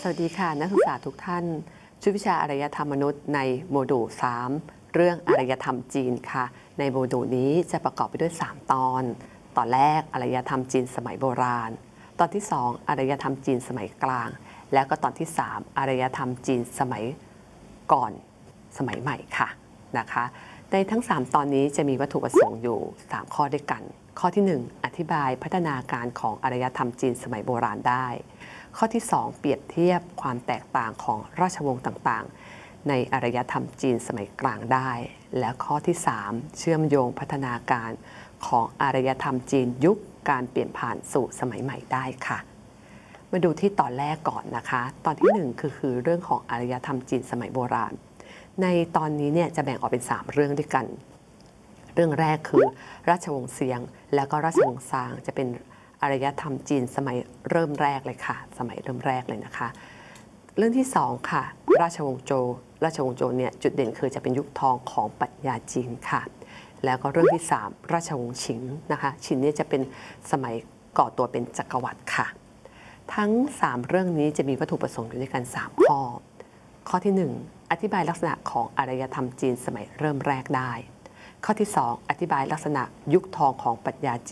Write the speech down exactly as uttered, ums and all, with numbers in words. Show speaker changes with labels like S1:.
S1: สวัสดีค่ะนักศึกษาทุกท่านชุดวิชาอารยธรรมมนุษย์ในโมดูลสามเรื่องอารยธรรมจีนค่ะในโมดูลนี้จะประกอบไปด้วยสามตอนตอนแรกอารยธรรมจีนสมัยโบราณตอนที่สองอารยธรรมจีนสมัยกลางแล้วก็ตอนที่สามอารยธรรมจีนสมัยก่อนสมัยใหม่ค่ะนะคะในทั้งสามตอนนี้จะมีวัตถุประสงค์อยู่สามข้อด้วยกันข้อที่หนึ่งอธิบายพัฒนาการของอารยธรรมจีนสมัยโบราณได้ข้อที่สองเปรียบเทียบความแตกต่างของราชวงศ์ต่างๆในอารยธรรมจีนสมัยกลางได้และข้อที่สามเชื่อมโยงพัฒนาการของอารยธรรมจีนยุคการเปลี่ยนผ่านสู่สมัยใหม่ได้ค่ะมาดูที่ตอนแรกก่อนนะคะตอนที่หนึ่งคือคือเรื่องของอารยธรรมจีนสมัยโบราณในตอนนี้เนี่ยจะแบ่งออกเป็นสามเรื่องด้วยกันเรื่องแรกคือราชวงศ์เซียงแล้วก็ราชวงศ์ซางจะเป็นอารยธรรมจีนสมัยเริ่มแรกเลยค่ะสมัยเริ่มแรกเลยนะคะเรื่องที่สองค่ะราชวงศ์โจวราชวงศ์โจวเนี่ยจุดเด่นคือจะเป็นยุคทองของปรัชญาจีนค่ะแล้วก็เรื่องที่สามราชวงศ์ฉิงนะคะฉิงเนี่ยจะเป็นสมัยก่อตัวเป็นจักรวรรดิค่ะทั้งสามเรื่องนี้จะมีวัตถุประสงค์อยู่ด้วยกันสามข้อข้อที่หนึ่งอธิบายลักษณะของอารยธรรมจีนสมัยเริ่มแรกได้ข้อที่สองอธิบายลักษณะยุคทองของปรัชญาจีน